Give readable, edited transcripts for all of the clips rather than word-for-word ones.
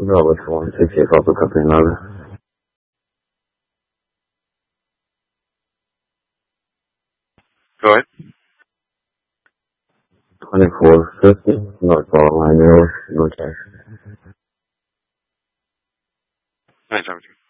Bravo 168 Alpha Company 11. Go ahead. 2450 North Ball Line Road, North Texas. Nice having you.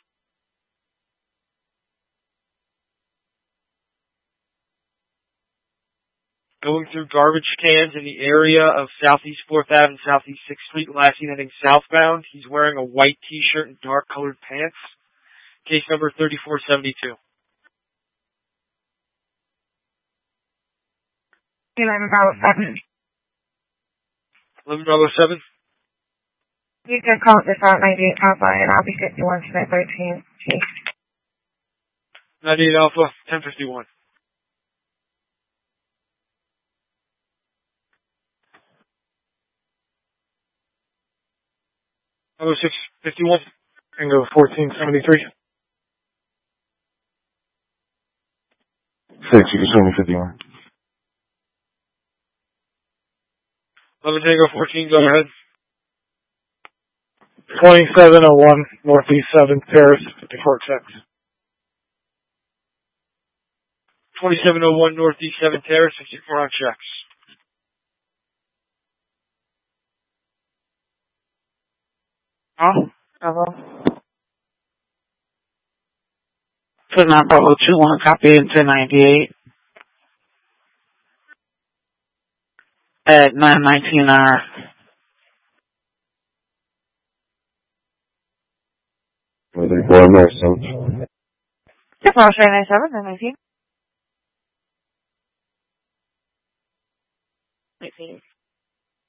Going through garbage cans in the area of Southeast 4th Ave and Southeast 6th Street, last seen heading southbound. He's wearing a white t-shirt and dark colored pants. Case number 3472. 11 Bravo 7. 11 Bravo 7. You can call this out 98 Alpha and I'll be 51 Smith 13. Chief. 98 Alpha, 1051. Bravo 651. Tango 1473. 6, you can show me 51. 11 Tango 14, go ahead. 2701 Northeast 7th Terrace, 54 checks. 2701 Northeast 7th Terrace, 54 on checks. Bravo. So now Bravo 21, copy into 98 at 919 hour. Within 4 Merson. Yes, I'll show 97 and 19. Wait, see.